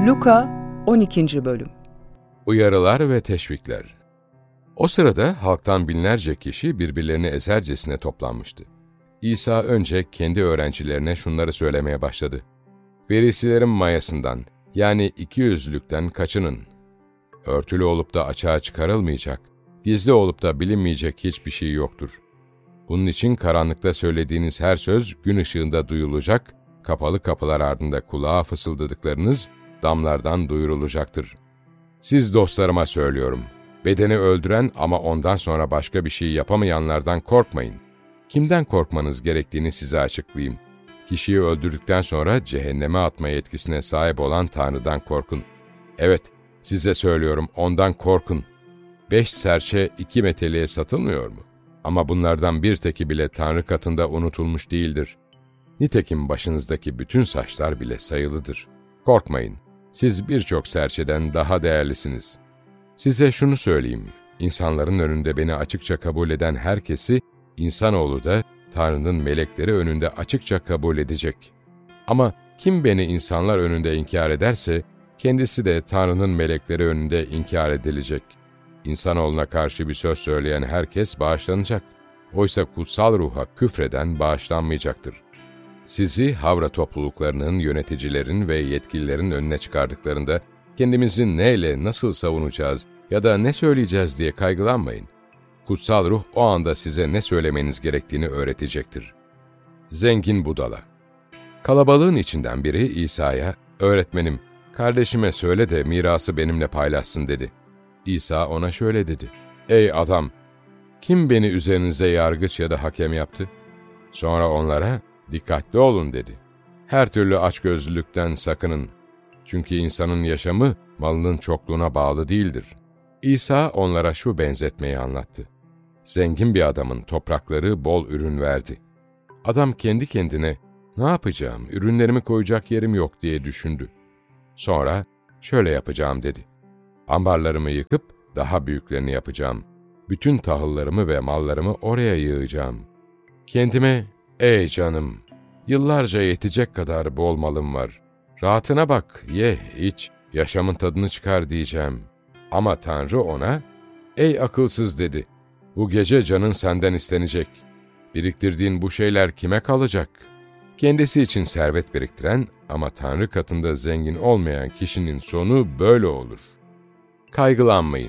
Luka 12. Bölüm. Uyarılar ve teşvikler. O sırada halktan binlerce kişi birbirlerini ezercesine toplanmıştı. İsa önce kendi öğrencilerine şunları söylemeye başladı. Verisilerin mayasından, yani ikiyüzlülükten kaçının. Örtülü olup da açığa çıkarılmayacak, gizli olup da bilinmeyecek hiçbir şey yoktur. Bunun için karanlıkta söylediğiniz her söz gün ışığında duyulacak, kapalı kapılar ardında kulağa fısıldadıklarınız damlardan duyurulacaktır. Siz dostlarıma söylüyorum, bedeni öldüren ama ondan sonra başka bir şey yapamayanlardan korkmayın. Kimden korkmanız gerektiğini size açıklayayım. Kişiyi öldürdükten sonra cehenneme atma yetkisine sahip olan Tanrı'dan korkun. Evet, size söylüyorum, ondan korkun. 5 serçe 2 meteliğe satılmıyor mu? Ama bunlardan bir teki bile Tanrı katında unutulmuş değildir. Nitekim başınızdaki bütün saçlar bile sayılıdır. Korkmayın, siz birçok serçeden daha değerlisiniz. Size şunu söyleyeyim, insanların önünde beni açıkça kabul eden herkesi, insanoğlu da Tanrı'nın melekleri önünde açıkça kabul edecek. Ama kim beni insanlar önünde inkar ederse, kendisi de Tanrı'nın melekleri önünde inkar edilecek. İnsanoğluna karşı bir söz söyleyen herkes bağışlanacak. Oysa kutsal ruha küfreden bağışlanmayacaktır. Sizi havra topluluklarının, yöneticilerin ve yetkililerin önüne çıkardıklarında, kendimizi neyle nasıl savunacağız ya da ne söyleyeceğiz diye kaygılanmayın. Kutsal ruh o anda size ne söylemeniz gerektiğini öğretecektir. Zengin budala. Kalabalığın içinden biri İsa'ya, "Öğretmenim, kardeşime söyle de mirası benimle paylaşsın." dedi. İsa ona şöyle dedi: "Ey adam, kim beni üzerinize yargıç ya da hakem yaptı?" Sonra onlara, "Dikkatli olun." dedi. "Her türlü açgözlülükten sakının. Çünkü insanın yaşamı malının çokluğuna bağlı değildir." İsa onlara şu benzetmeyi anlattı. Zengin bir adamın toprakları bol ürün verdi. Adam kendi kendine, "Ne yapacağım, ürünlerimi koyacak yerim yok." diye düşündü. Sonra, "Şöyle yapacağım." dedi. "Ambarlarımı yıkıp daha büyüklerini yapacağım. Bütün tahıllarımı ve mallarımı oraya yığacağım. Kendime, 'Ey canım, yıllarca yetecek kadar bol malım var. Rahatına bak, ye, iç, yaşamın tadını çıkar.' diyeceğim." Ama Tanrı ona, "Ey akılsız," dedi. "Bu gece canın senden istenecek. Biriktirdiğin bu şeyler kime kalacak?" Kendisi için servet biriktiren ama Tanrı katında zengin olmayan kişinin sonu böyle olur. Kaygılanmayın.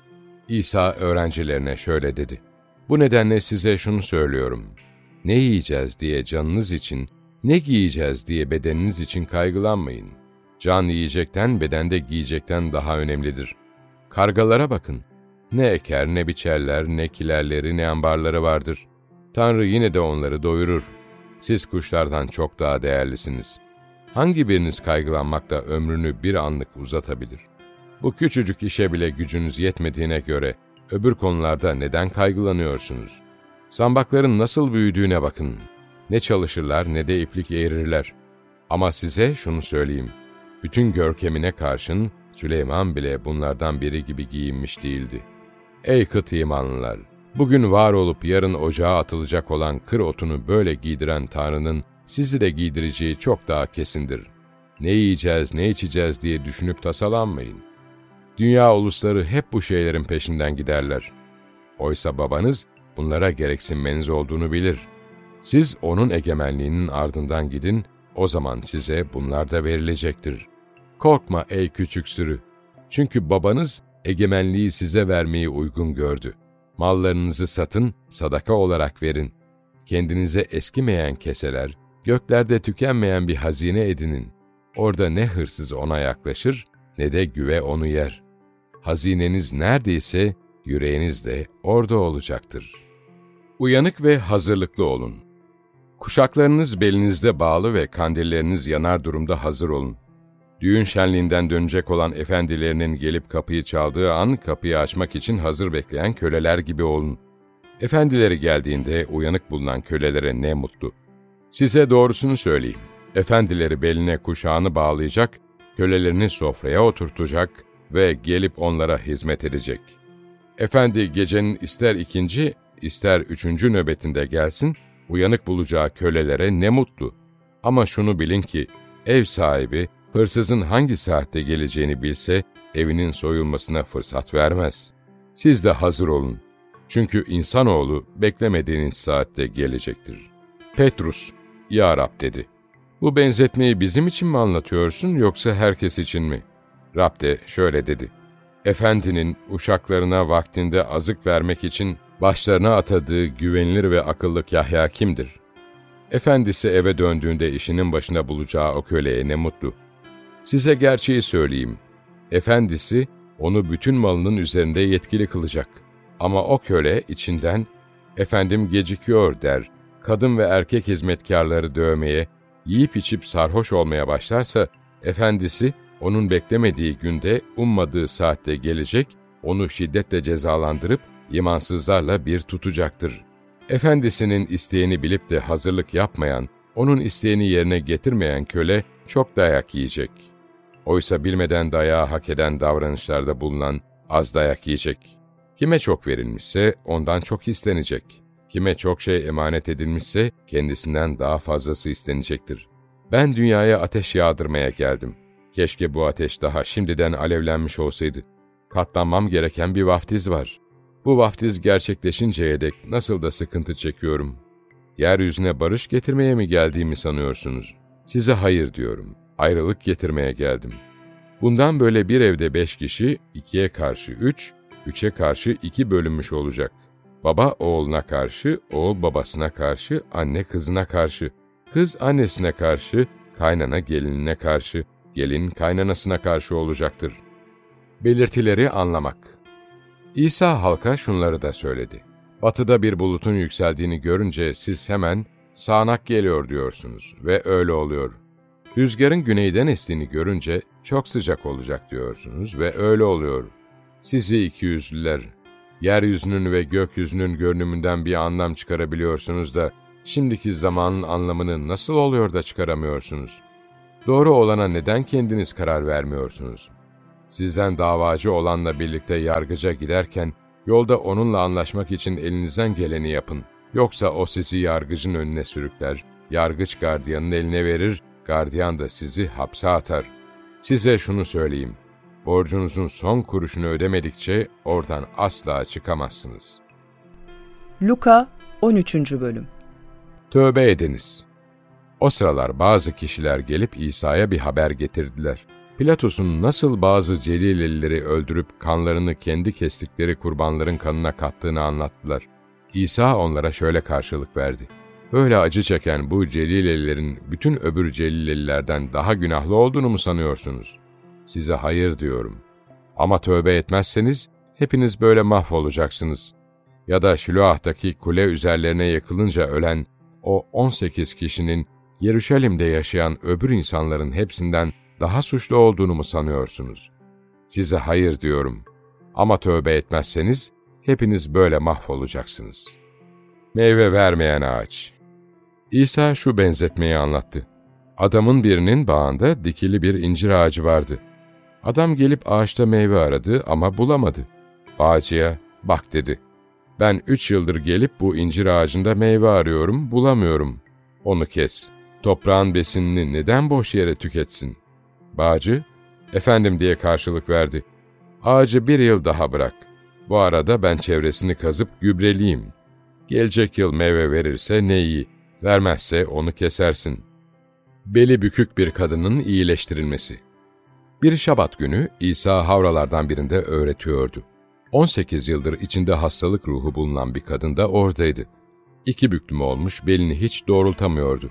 İsa öğrencilerine şöyle dedi: "Bu nedenle size şunu söylüyorum. Ne yiyeceğiz diye canınız için, ne giyeceğiz diye bedeniniz için kaygılanmayın. Can yiyecekten, bedende giyecekten daha önemlidir. Kargalara bakın. Ne eker, ne biçerler, ne kilerleri, ne ambarları vardır. Tanrı yine de onları doyurur. Siz kuşlardan çok daha değerlisiniz. Hangi biriniz kaygılanmakta ömrünü bir anlık uzatabilir? Bu küçücük işe bile gücünüz yetmediğine göre öbür konularda neden kaygılanıyorsunuz? Zambakların nasıl büyüdüğüne bakın. Ne çalışırlar ne de iplik eğirirler. Ama size şunu söyleyeyim. Bütün görkemine karşın Süleyman bile bunlardan biri gibi giyinmiş değildi. Ey kıt imanlılar! Bugün var olup yarın ocağa atılacak olan kır otunu böyle giydiren Tanrı'nın sizi de giydireceği çok daha kesindir. Ne yiyeceğiz, ne içeceğiz diye düşünüp tasalanmayın. Dünya ulusları hep bu şeylerin peşinden giderler. Oysa babanız bunlara gereksinmeniz olduğunu bilir. Siz onun egemenliğinin ardından gidin, o zaman size bunlar da verilecektir. Korkma ey küçük sürü! Çünkü babanız egemenliği size vermeyi uygun gördü. Mallarınızı satın, sadaka olarak verin. Kendinize eskimeyen keseler, göklerde tükenmeyen bir hazine edinin. Orada ne hırsız ona yaklaşır, ne de güve onu yer. Hazineniz neredeyse, yüreğiniz de orada olacaktır. Uyanık ve hazırlıklı olun. Kuşaklarınız belinizde bağlı ve kandilleriniz yanar durumda hazır olun. Düğün şenliğinden dönecek olan efendilerinin gelip kapıyı çaldığı an kapıyı açmak için hazır bekleyen köleler gibi olun. Efendileri geldiğinde uyanık bulunan kölelere ne mutlu. Size doğrusunu söyleyeyim. Efendileri beline kuşağını bağlayacak, kölelerini sofraya oturtacak ve gelip onlara hizmet edecek. Efendi gecenin ister 2. ister 3. nöbetinde gelsin, uyanık bulacağı kölelere ne mutlu. Ama şunu bilin ki, ev sahibi Hırsızın hangi saatte geleceğini bilse, evinin soyulmasına fırsat vermez. Siz de hazır olun. Çünkü insanoğlu beklemediğiniz saatte gelecektir. Petrus, "Ya Rab," dedi. "Bu benzetmeyi bizim için mi anlatıyorsun yoksa herkes için mi?" Rab de şöyle dedi. Efendinin uşaklarına vaktinde azık vermek için başlarına atadığı güvenilir ve akıllı Yahya kimdir? Efendisi eve döndüğünde işinin başına bulacağı o köleye ne mutlu. Size gerçeği söyleyeyim. Efendisi onu bütün malının üzerinde yetkili kılacak. Ama o köle içinden, "Efendim gecikiyor," der. Kadın ve erkek hizmetkarları dövmeye, yiyip içip sarhoş olmaya başlarsa, efendisi onun beklemediği günde, ummadığı saatte gelecek, onu şiddetle cezalandırıp imansızlarla bir tutacaktır. Efendisinin isteğini bilip de hazırlık yapmayan, onun isteğini yerine getirmeyen köle çok dayak yiyecek. Oysa bilmeden dayağı hak eden davranışlarda bulunan az dayak yiyecek. Kime çok verilmişse ondan çok istenecek. Kime çok şey emanet edilmişse kendisinden daha fazlası istenecektir. Ben dünyaya ateş yağdırmaya geldim. Keşke bu ateş daha şimdiden alevlenmiş olsaydı. Katlanmam gereken bir vaftiz var. Bu vaftiz gerçekleşinceye dek nasıl da sıkıntı çekiyorum. Yeryüzüne barış getirmeye mi geldiğimi sanıyorsunuz? Size hayır diyorum. Ayrılık getirmeye geldim. Bundan böyle bir evde 5 kişi, 2'ye karşı 3, 3'e karşı 2 bölünmüş olacak. Baba oğluna karşı, oğul babasına karşı, anne kızına karşı, kız annesine karşı, kaynana gelinine karşı, gelin kaynanasına karşı olacaktır. Belirtileri anlamak. İsa halka şunları da söyledi. Batıda bir bulutun yükseldiğini görünce siz hemen "Sağanak geliyor," diyorsunuz ve öyle oluyor. Rüzgarın güneyden estiğini görünce çok sıcak olacak diyorsunuz ve öyle oluyor. Sizi ikiyüzlüler, yeryüzünün ve gökyüzünün görünümünden bir anlam çıkarabiliyorsunuz da şimdiki zamanın anlamını nasıl oluyor da çıkaramıyorsunuz? Doğru olana neden kendiniz karar vermiyorsunuz? Sizden davacı olanla birlikte yargıca giderken yolda onunla anlaşmak için elinizden geleni yapın. Yoksa o sizi yargıcın önüne sürükler, yargıç gardiyanın eline verir, gardiyan da sizi hapse atar. Size şunu söyleyeyim, borcunuzun son kuruşunu ödemedikçe oradan asla çıkamazsınız. Luka 13. Bölüm. Tövbe ediniz. O sıralar bazı kişiler gelip İsa'ya bir haber getirdiler. Pilatus'un nasıl bazı Celilelileri öldürüp kanlarını kendi kestikleri kurbanların kanına kattığını anlattılar. İsa onlara şöyle karşılık verdi. Böyle acı çeken bu Celilelilerin bütün öbür Celilelilerden daha günahlı olduğunu mu sanıyorsunuz? Size hayır diyorum. Ama tövbe etmezseniz hepiniz böyle mahvolacaksınız. Ya da Şiloah'taki kule üzerlerine yakılınca ölen o 18 kişinin Yeruşalim'de yaşayan öbür insanların hepsinden daha suçlu olduğunu mu sanıyorsunuz? Size hayır diyorum. Ama tövbe etmezseniz hepiniz böyle mahvolacaksınız. Meyve vermeyen ağaç. İsa şu benzetmeyi anlattı. Adamın birinin bağında dikili bir incir ağacı vardı. Adam gelip ağaçta meyve aradı ama bulamadı. Bağcıya, "Bak," dedi. "Ben 3 yıldır gelip bu incir ağacında meyve arıyorum, bulamıyorum. Onu kes. Toprağın besinini neden boş yere tüketsin?" Bağcı, "Efendim," diye karşılık verdi. "Ağacı 1 yıl daha bırak. Bu arada ben çevresini kazıp gübreleyeyim. Gelecek yıl meyve verirse ne iyi, vermezse onu kesersin." Beli bükük bir kadının iyileştirilmesi. Bir Şabat günü İsa havralardan birinde öğretiyordu. 18 yıldır içinde hastalık ruhu bulunan bir kadın da oradaydı. 2 büklüm olmuş, belini hiç doğrultamıyordu.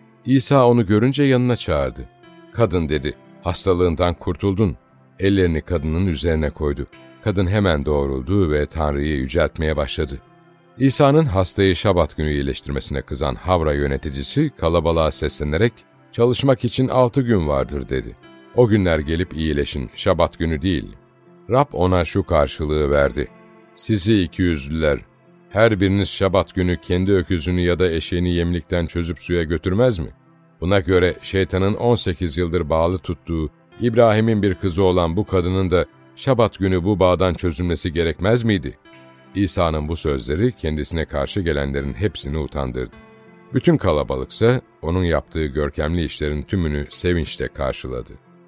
İsa onu görünce yanına çağırdı. "Kadın," dedi, "hastalığından kurtuldun." Ellerini kadının üzerine koydu. Kadın hemen doğruldu ve Tanrı'yı yüceltmeye başladı. İsa'nın hastayı Şabat günü iyileştirmesine kızan havra yöneticisi kalabalığa seslenerek "Çalışmak için 6 gün vardır," dedi. "O günler gelip iyileşin, Şabat günü değil." Rab ona şu karşılığı verdi. "Sizi ikiyüzlüler, her biriniz Şabat günü kendi öküzünü ya da eşeğini yemlikten çözüp suya götürmez mi? Buna göre şeytanın 18 yıldır bağlı tuttuğu İbrahim'in bir kızı olan bu kadının da Şabat günü bu bağdan çözülmesi gerekmez miydi?" İsa'nın bu sözleri kendisine karşı gelenlerin hepsini utandırdı. Bütün kalabalıksa onun yaptığı görkemli işlerin tümünü sevinçle karşıladı.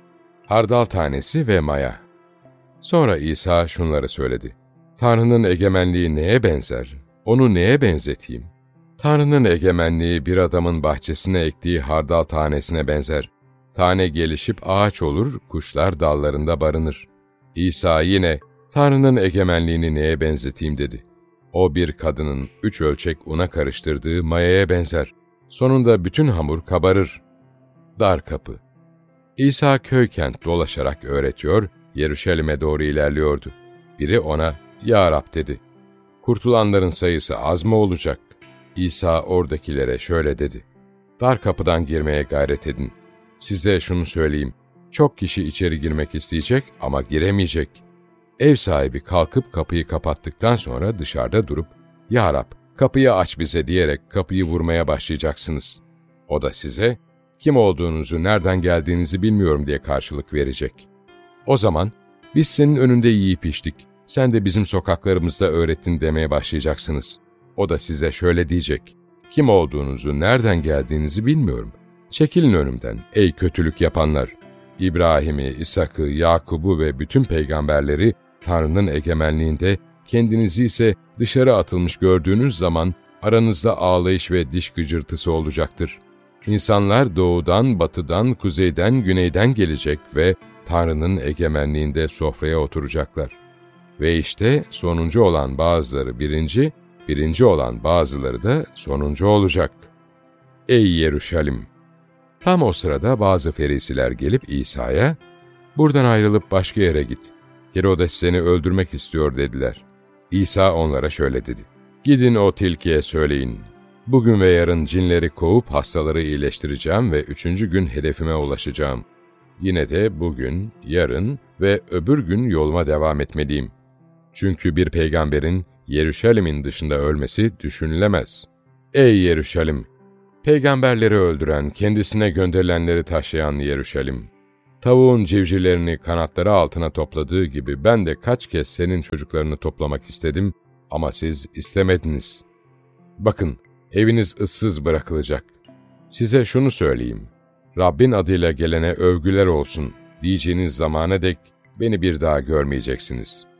hardal tanesi ve maya. Sonra İsa şunları söyledi. Tanrı'nın egemenliği neye benzer? Onu neye benzeteyim? Tanrı'nın egemenliği bir adamın bahçesine ektiği hardal tanesine benzer. Tane gelişip ağaç olur, kuşlar dallarında barınır. İsa yine, Tanrı'nın egemenliğini neye benzeteyim dedi. O bir kadının 3 ölçek una karıştırdığı mayaya benzer. Sonunda bütün hamur kabarır. Dar kapı. İsa köy kent dolaşarak öğretiyor, Yeruşalim'e doğru ilerliyordu. Biri ona, "Ya Rab" dedi. "Kurtulanların sayısı az mı olacak?" İsa oradakilere şöyle dedi. "Dar kapıdan girmeye gayret edin. Size şunu söyleyeyim. Çok kişi içeri girmek isteyecek ama giremeyecek. Ev sahibi kalkıp kapıyı kapattıktan sonra dışarıda durup, 'Ya Rab, kapıyı aç bize' diyerek kapıyı vurmaya başlayacaksınız. O da size, 'Kim olduğunuzu, nereden geldiğinizi bilmiyorum' diye karşılık verecek. O zaman, 'Biz senin önünde yiyip içtik, sen de bizim sokaklarımızda öğrettin' demeye başlayacaksınız. O da size şöyle diyecek, 'Kim olduğunuzu, nereden geldiğinizi bilmiyorum. Çekilin önümden, ey kötülük yapanlar.' İbrahim'i, İshak'ı, Yakub'u ve bütün peygamberleri Tanrı'nın egemenliğinde, kendinizi ise dışarı atılmış gördüğünüz zaman aranızda ağlayış ve diş gıcırtısı olacaktır. İnsanlar doğudan, batıdan, kuzeyden, güneyden gelecek ve Tanrı'nın egemenliğinde sofraya oturacaklar. Ve işte sonuncu olan bazıları birinci, birinci olan bazıları da sonuncu olacak. Ey Yeruşalim! Tam o sırada bazı ferisiler gelip İsa'ya, "Buradan ayrılıp başka yere git. Herodes seni öldürmek istiyor" dediler. İsa onlara şöyle dedi. "Gidin o tilkiye söyleyin. Bugün ve yarın cinleri kovup hastaları iyileştireceğim ve 3. gün hedefime ulaşacağım. Yine de bugün, yarın ve öbür gün yoluma devam etmeliyim. Çünkü bir peygamberin Yeruşalim'in dışında ölmesi düşünülemez. Ey Yeruşalim! Peygamberleri öldüren, kendisine gönderilenleri taşıyan Yeruşalim! Tavuğun civcivlerini kanatları altına topladığı gibi ben de kaç kez senin çocuklarını toplamak istedim ama siz istemediniz. Bakın, eviniz ıssız bırakılacak. Size şunu söyleyeyim, Rabbin adıyla gelene övgüler olsun diyeceğiniz zamana dek beni bir daha görmeyeceksiniz.